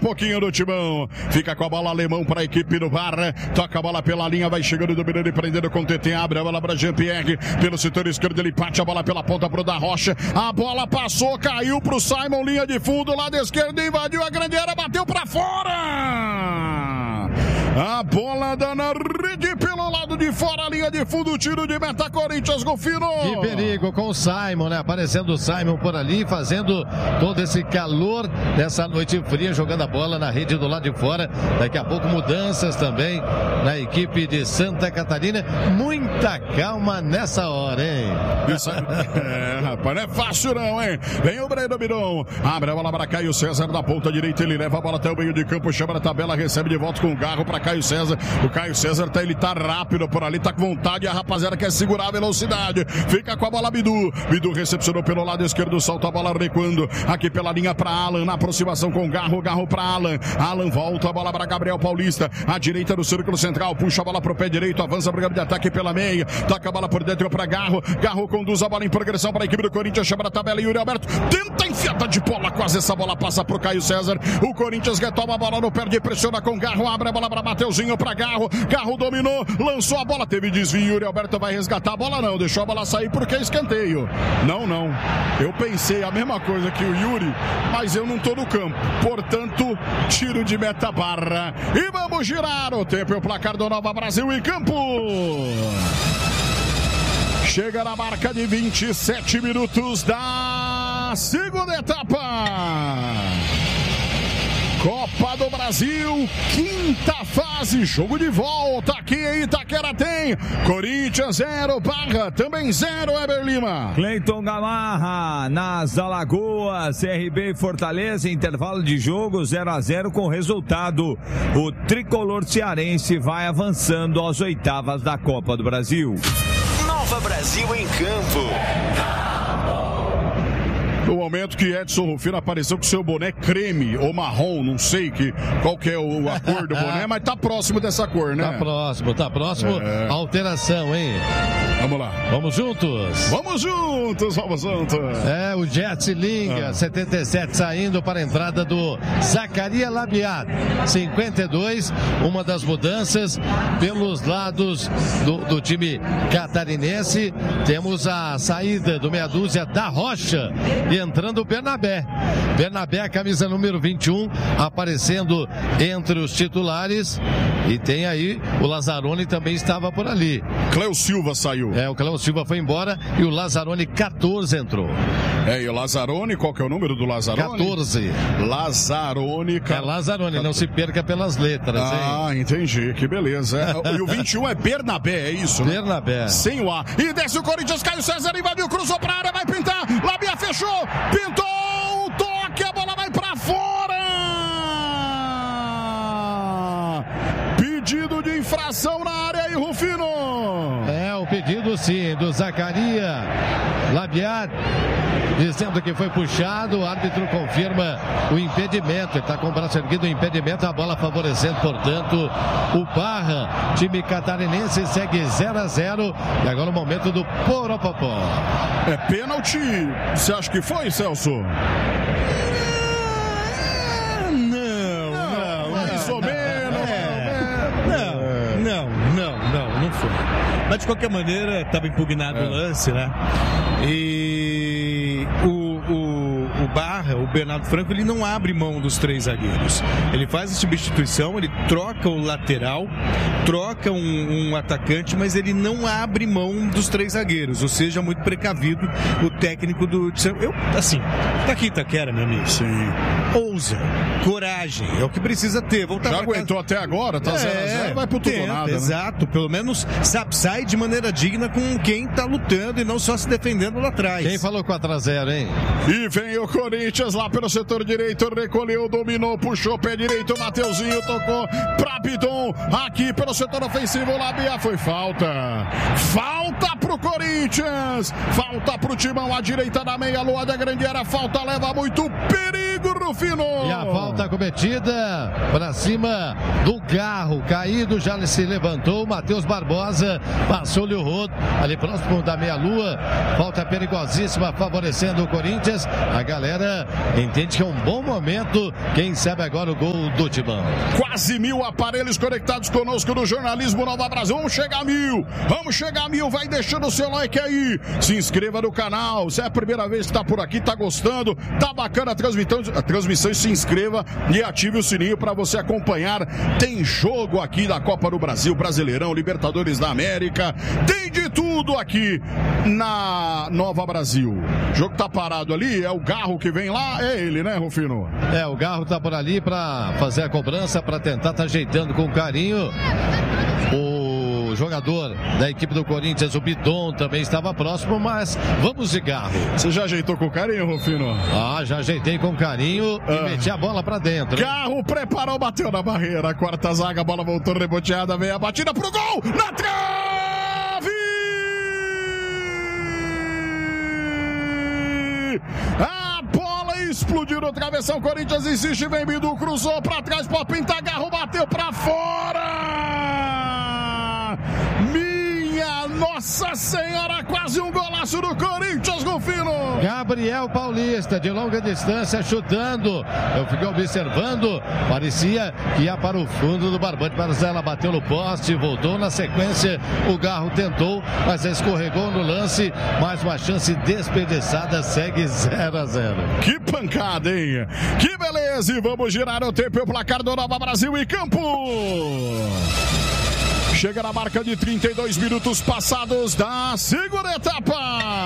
pouquinho do Timão. Fica com a bola alemão para a equipe do VAR. Toca a bola pela linha, vai chegando, dominando e prendendo com o TT. Abre a bola para Jean-Pierre. Pelo setor esquerdo, ele parte a bola pela ponta pro Da Rocha. A bola passou, caiu pro Simon, linha de fundo, lado esquerdo, invadiu a grande área, bateu para fora. A bola dá na rede pelo lado de fora, linha de fundo, tiro de meta, Corinthians, Golfino. Que perigo com o Simon, né? Aparecendo o Simon por ali, fazendo todo esse calor dessa noite fria, jogando a bola na rede do lado de fora. Daqui a pouco mudanças também na equipe de Santa Catarina. Muita calma nessa hora, hein? Isso, rapaz, não é fácil não, hein? Vem o Breno Biron, abre a bola para Caio César da ponta direita, ele leva a bola até o meio de campo, chama na tabela, recebe de volta com o Garro para Caio César. O Caio César ele tá rápido por ali, tá com vontade, a rapaziada quer segurar a velocidade. Fica com a bola Bidu. Bidu recepcionou pelo lado esquerdo, solta a bola recuando. Aqui pela linha para Alan, na aproximação com o Garro. Garro para Alan. Alan volta a bola para Gabriel Paulista. À direita do círculo central, puxa a bola pro pé direito, avança para o de ataque pela meia. Toca a bola por dentro para Garro. Garro conduz a bola em progressão para a equipe do Corinthians, chama na tabela Yuri Alberto. Tenta enfiada de bola, quase essa bola passa pro Caio César. O Corinthians retoma a bola no pé, pressiona com Garro, abre a bola para Mateuzinho, para Garro. Garro dominou, lançou a bola, teve desvio, Yuri Alberto vai resgatar a bola, não, deixou a bola sair porque é escanteio. Não, eu pensei a mesma coisa que o Yuri, mas eu não tô no campo, portanto, tiro de meta barra. E vamos girar o tempo e o placar do Nova Brasil em campo. Chega na marca de 27 minutos da segunda etapa. Copa do Brasil, quinta fase, jogo de volta aqui em Itaquera tem Corinthians 0, Barra também 0, Eber Lima. Cleiton Gamarra, nas Alagoas, CRB e Fortaleza, intervalo de jogo 0-0 com resultado. O tricolor cearense vai avançando às oitavas da Copa do Brasil. Nova Brasil em campo. No momento que Edson Rufino apareceu com seu boné creme ou marrom, não sei qual que é a cor do boné, mas tá próximo dessa cor, né? Tá próximo. Alteração, hein? Vamos lá. Vamos juntos. É, o Jet Linga, 77, saindo para a entrada do Zacaria Labiat. 52, uma das mudanças pelos lados do time catarinense. Temos a saída do meia dúzia Da Rocha e entrando o Bernabé. Bernabé, camisa número 21, aparecendo entre os titulares. E tem aí o Lazzaroni também estava por ali. Cléo Silva saiu. O Cléo Silva foi embora e o Lazzaroni 14 entrou. E o Lazzaroni, qual que é o número do Lazzaroni? 14. Lazzaroni. É Lazzaroni, não se perca pelas letras, hein? Entendi, que beleza. E o 21 é Bernabé, é isso? Bernabé. Sem o A. E desce o Corinthians, Caio César invadiu, cruzou pra área, vai pintar. Labia fechou, pintou, toque, a bola vai pra fora. Pedido de infração na área e Rufino. O pedido sim do Zacaria Labiat, dizendo que foi puxado, o árbitro confirma o impedimento, ele está com o braço erguido, o impedimento, a bola favorecendo, portanto, o Barra. Time catarinense segue 0-0 e agora o momento do Poropopó. É pênalti, você acha que foi, Celso? Não, mais ou menos. Não foi. Mas de qualquer maneira, estava impugnado o lance, né? E o Barra, o Bernardo Franco, ele não abre mão dos três zagueiros. Ele faz a substituição, ele troca o lateral, troca um atacante, mas ele não abre mão dos três zagueiros, ou seja, muito precavido o técnico do... tá aqui Itaquera, meu amigo. Sim. Ousa, coragem, é o que precisa ter. Já aguentou até agora, tá 0-0, vai pro tudo ou nada, exato, né? Pelo menos sai de maneira digna com quem tá lutando e não só se defendendo lá atrás. Quem falou 4-0, hein? E vem o Corinthians lá pelo setor direito, recolheu, dominou, puxou pé direito, Mateuzinho tocou pra Piton, aqui pelo setor ofensivo, Labia, foi falta pro Corinthians, falta pro Timão, à direita da meia lua da grande área, falta leva muito perigo, Rufino. E a falta cometida para cima do Garro, caído, já se levantou, Matheus Barbosa passou-lhe o rodo, ali próximo da meia-lua, falta perigosíssima favorecendo o Corinthians, a galera entende que é um bom momento, quem sabe agora o gol do Timão. Quase 1.000 aparelhos conectados conosco no Jornalismo Nova Brasil, vamos chegar a 1.000, vai deixando o seu like aí, se inscreva no canal, se é a primeira vez que está por aqui, tá gostando, tá bacana a transmissão, se inscreva e ative o sininho para você acompanhar, tem jogo aqui da Copa do Brasil, Brasileirão, Libertadores da América, tem de tudo aqui na Nova Brasil. O jogo tá parado ali, é o Garro que vem lá, é ele, né, Rufino? É, o Garro tá por ali para fazer a cobrança, para tentar tá ajeitando com carinho. O jogador da equipe do Corinthians, o Bidon, também estava próximo, mas vamos de Garro. Você já ajeitou com carinho, Rufino? Já ajeitei com carinho e meti a bola pra dentro. Garro preparou, bateu na barreira, quarta zaga, a bola voltou reboteada, veio a batida pro gol, na trave! A bola explodiu no travessão, Corinthians insiste, vem Bidu, cruzou pra trás, pode pintar, Garro bateu pra fora! Nossa Senhora, quase um golaço do Corinthians, Rufino. Gabriel Paulista, de longa distância, chutando. Eu fiquei observando, parecia que ia para o fundo do barbante, mas ela bateu no poste, voltou na sequência. O Garro tentou, mas escorregou no lance. Mais uma chance desperdiçada, segue 0-0. Que pancada, hein? Que beleza! E vamos girar o tempo e o placar do Nova Brasil em campo. Chega na marca de 32 minutos passados da segunda etapa.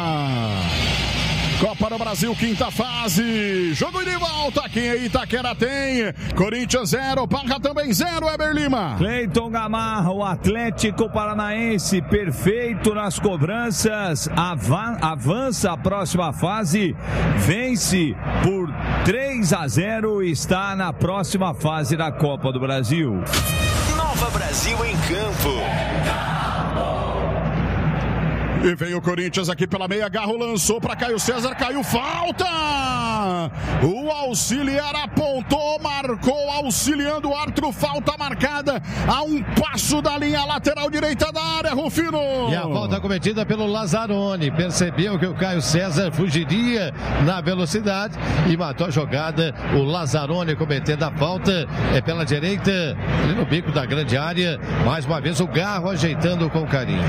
Copa do Brasil, quinta fase. Jogo de volta aqui em Itaquera tem Corinthians 0, Barra também 0, Eber Lima. Cleiton Gamarra, o Atlético Paranaense, perfeito nas cobranças, avança a próxima fase, vence por 3-0 e está na próxima fase da Copa do Brasil. Nova Brasil em campo. E vem o Corinthians aqui pela meia, Garro lançou para Caio César, caiu, falta! O auxiliar apontou, marcou, auxiliando o árbitro, falta marcada a um passo da linha lateral direita da área, Rufino! E a falta cometida pelo Lazzaroni, percebeu que o Caio César fugiria na velocidade e matou a jogada, o Lazzaroni cometendo a falta, é pela direita, ali no bico da grande área, mais uma vez o Garro ajeitando com carinho.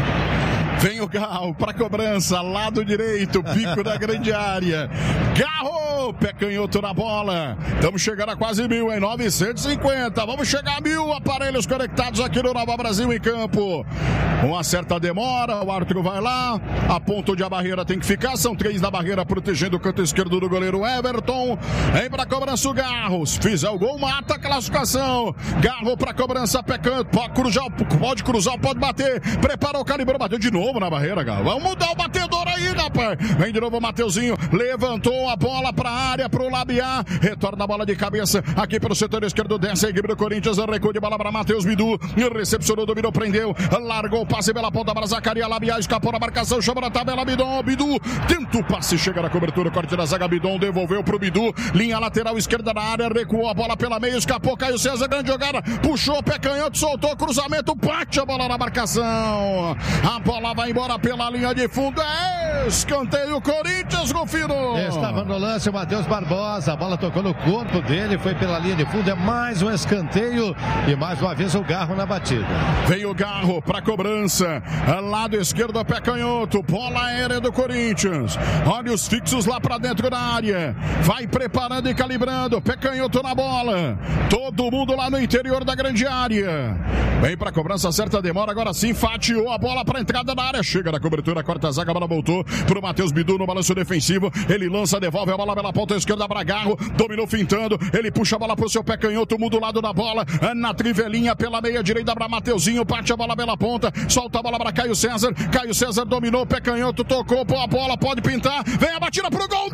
Vem o Garro para cobrança, lado direito, bico da grande área. Garro, pé canhoto na bola. Estamos chegando a quase 1.000, em 950. Vamos chegar a 1.000 aparelhos conectados aqui no Nova Brasil em campo. Uma certa demora, o árbitro vai lá, aponta onde a barreira tem que ficar. São 3 na barreira protegendo o canto esquerdo do goleiro Everton. Vem para cobrança o Garro. Se fizer o gol, mata a classificação. Garro para cobrança, pé canhoto. Pode cruzar, pode bater. Preparou, calibrou, bateu de novo na barreira, Garro. Vamos mudar o batedor aí, rapaz. Vem de novo o Mateuzinho, levantou a bola pra área, pro Labiá, retorna a bola de cabeça aqui pelo setor esquerdo, desce a equipe do Corinthians, recuo de bola pra Matheus Bidu, recepcionou, dominou, prendeu, largou o passe pela ponta para Zacaria, Labiá, escapou na marcação, chama na tabela, Bidu, tenta o passe, chega na cobertura, corte da zaga, Bidon, devolveu pro Bidu, linha lateral esquerda na área, recuou a bola pela meia, escapou, Caio César, grande jogada, puxou, pé canhoto, soltou, cruzamento, bate a bola na marcação, a bola vai embora pela linha de fundo, escanteio Corinthians, Rufino. Estava no lance o Matheus Barbosa, a bola tocou no corpo dele, foi pela linha de fundo, é mais um escanteio e mais uma vez o Garro na batida. Vem o Garro para cobrança, lado esquerdo, pé canhoto, bola aérea do Corinthians, olha os fixos lá para dentro da área, vai preparando e calibrando, pé canhoto na bola, todo mundo lá no interior da grande área, vem para cobrança, certa demora, agora sim fatiou a bola para entrada da área, chega na cobertura, corta a zaga, a bola voltou pro Matheus Bidu no balanço defensivo, ele lança, devolve a bola pela ponta esquerda para Garro, dominou fintando, ele puxa a bola pro seu pé canhoto, muda o lado da bola, na trivelinha pela meia direita para Mateuzinho, parte a bola pela ponta, solta a bola para Caio César dominou, pé canhoto, tocou, pô a bola, pode pintar, vem a batida pro gol,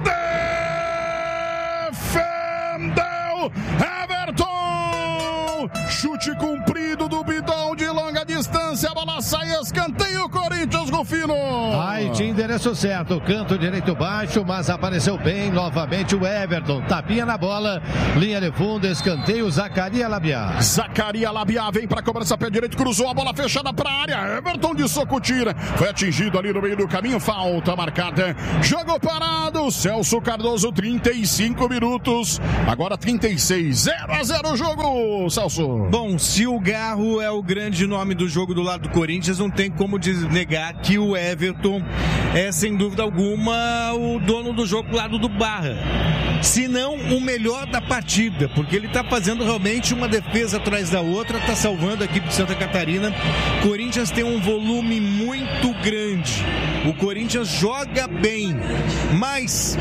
defendeu Everton, chute cumprido do Bidon de longa distância, a bola sai, escanteio Corinthians, Rufino. Aí tinha endereço certo, canto direito baixo, mas apareceu bem novamente o Everton. Tapinha na bola, linha de fundo, escanteio, Zacarias Labiá. Zacarias Labiá vem para cobrança, pé direito, cruzou a bola fechada para a área. Everton de soco tira, foi atingido ali no meio do caminho, falta marcada. Jogo parado, Celso Cardoso, 35 minutos, agora 36, 0-0 o jogo, Celso. Bom, se o Garro é o grande nome do jogo do lado do Corinthians, não tem como negar que o Everton é, sem dúvida alguma, o dono do jogo do lado do Barra. Se não o melhor da partida, porque ele está fazendo realmente uma defesa atrás da outra, está salvando a equipe de Santa Catarina. O Corinthians tem um volume muito grande, o Corinthians joga bem, mas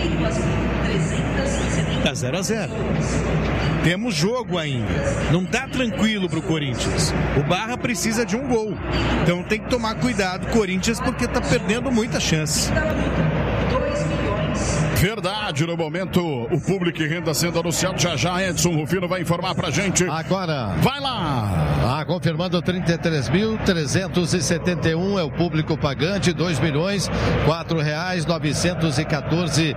tá 0-0. Temos jogo ainda, não tá tranquilo pro Corinthians. O Barra precisa de um gol, então tem que tomar cuidado, Corinthians, porque tá perdendo muita chance. Verdade, no momento o público e renda sendo anunciado, já Edson Rufino vai informar pra gente. Agora, vai lá. Confirmando 33.371 é o público pagante, 2.004.914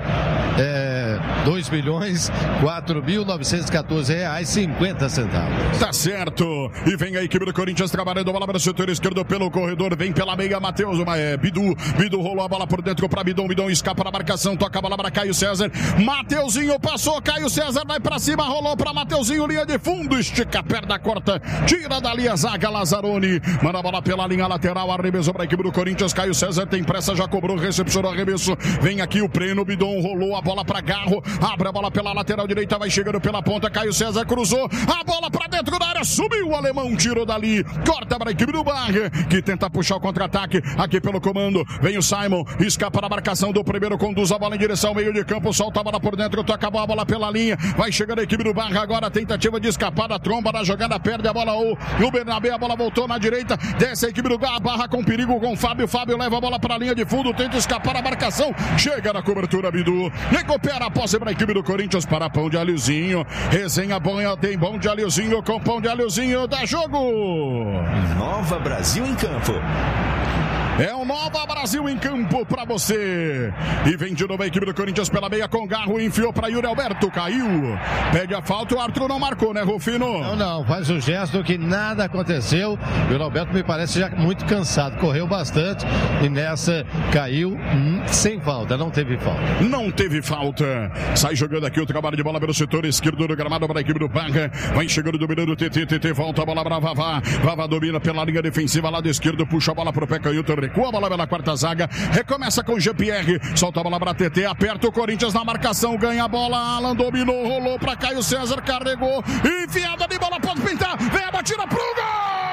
R$2.004.914,50. Tá certo. E vem a equipe do Corinthians trabalhando a bola para o setor esquerdo pelo corredor, vem pela meia, Matheus, Bidu rolou a bola por dentro para Bidon escapa da marcação, toca a bola para Caio César, Mateuzinho passou, Caio César vai para cima, rolou para Mateuzinho, linha de fundo, estica a perna, corta, tira dali a zaga, Lazzaroni, manda a bola pela linha lateral, arremessou para a equipe do Corinthians, Caio César tem pressa, já cobrou, recepcionou arremesso, vem aqui o Breno, Bidon rolou a bola para Garro, abre a bola pela lateral direita, vai chegando pela ponta, Caio César cruzou, a bola para dentro da área, subiu o alemão, tirou dali, corta para a equipe do Barra, que tenta puxar o contra-ataque, aqui pelo comando, vem o Simon, escapa da marcação do primeiro, conduz a bola em direção ao meio de campo, solta a bola por dentro, toca a bola pela linha, vai chegando a equipe do Barra, agora tentativa de escapar da tromba da jogada, perde a bola o Bernabé, a bola voltou na direita, desce a equipe do Barra com perigo com o Fábio leva a bola para a linha de fundo, tenta escapar da marcação, chega na cobertura, Bidu, recupera a posse para a equipe do Corinthians, para Pão de Alhozinho, resenha boa, tem Pão de Alhozinho com Pão de Alhozinho, dá jogo! Nova Brasil em campo. É o Nova Brasil em campo pra você. E vem de novo a equipe do Corinthians pela meia com Garro, enfiou pra Yuri Alberto, caiu. Pede a falta, o Arthur não marcou, né, Rufino? Não, faz o gesto que nada aconteceu. O Yuri Alberto me parece já muito cansado, correu bastante e nessa caiu sem falta, não teve falta. Não teve falta. Sai jogando aqui o trabalho de bola pelo setor esquerdo do gramado para a equipe do Barra. Vai chegando, dominando o TT, volta a bola para Vavá. Vavá domina pela linha defensiva, lado esquerdo, puxa a bola pro pé canhoto, recua a bola pela quarta zaga, recomeça com Jean-Pierre, solta a bola para TT, aperta o Corinthians na marcação, ganha a bola, Alan dominou, rolou para Caio César, carregou, enfiada de bola, pode pintar, vem a batida pro gol!